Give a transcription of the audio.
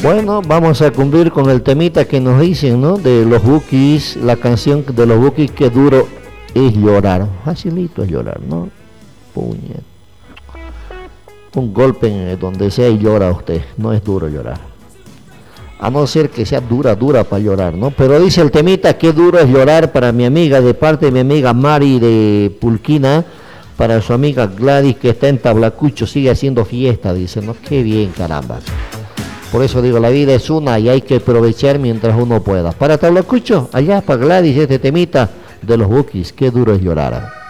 Bueno, vamos a cumplir con el temita que nos dicen, ¿no? De los Bukis, la canción de los Bukis, qué duro es llorar. Facilito es llorar, ¿no? Puñet. Un golpe en donde sea y llora usted, no es duro llorar. A no ser que sea dura para llorar, ¿no? Pero dice el temita, qué duro es llorar para mi amiga, de parte de mi amiga Mari de Pulquina, para su amiga Gladys que está en Tablacucho, sigue haciendo fiesta, dice, ¿no? Qué bien, caramba. Por eso digo, la vida es una y hay que aprovechar mientras uno pueda. Para Tablacucho, allá para Gladys, este temita de los Bukis, qué duro es llorar.